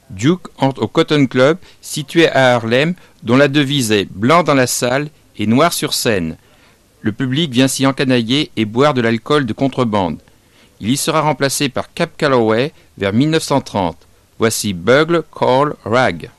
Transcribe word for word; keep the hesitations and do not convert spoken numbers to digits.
Duke entre au Cotton Club, situé à Harlem, dont la devise est « Blanc dans la salle et noir sur scène ». Le public vient s'y encanailler et boire de l'alcool de contrebande. Il y sera remplacé par Cab Calloway vers mille neuf cent trente. Voici Bugle Call Rag.